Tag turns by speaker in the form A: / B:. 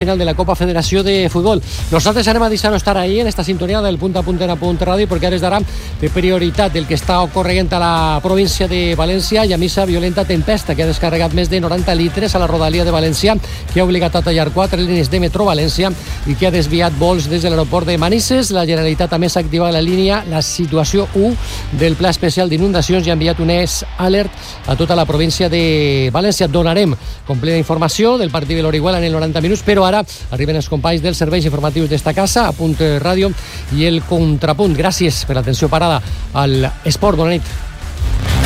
A: final de la Copa Federació de Futbol. Nosaltres anem a deixar-nos estar ahí en esta sintonia del Punt a Punt en Apunt Ràdio, perquè ara es darà de prioritat el que està ocorrent a la província de València i a missa violenta tempesta que ha descarregat més de 90 litres a la rodalia de València, que ha obligat a tallar 4 línies de Metro València i que ha desviat vols des de l'aeroport de Manises. La Generalitat també s'ha activat la línia la situació 1 del Pla Especial d'Inundacions i ha enviat un alert a tota la província de València. Donarem completa informació del partit de l'Orihuela en el 90 minuts, però ara arriben els companys dels serveis informatius d'esta casa, a Punt Ràdio i el Contrapunt. Gràcies per l'atenció parada al esport. Bona nit.